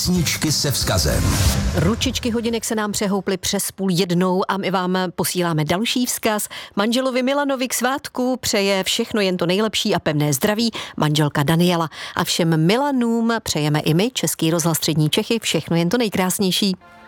Písničky se vzkazem. Ručičky hodinek se nám přehouply přes 12:30 a my vám posíláme další vzkaz. Manželovi Milanovi k svátku přeje všechno jen to nejlepší a pevné zdraví manželka Daniela. A všem Milanům přejeme i my, Český rozhlas Střední Čechy, všechno jen to nejkrásnější.